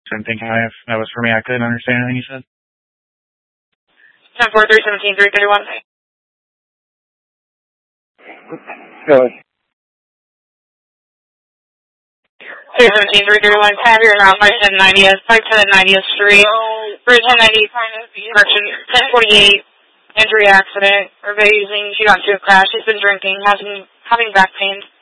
I'm thinking that was for me. I couldn't understand anything you said. 10-4-3-17-3-31. Really? 317-331. Have your around 510-90th, 510-90th Street. Bridge 1090, correction, 1048. Injury accident. Everybody using, she got into a crash. She's been drinking, having back pain.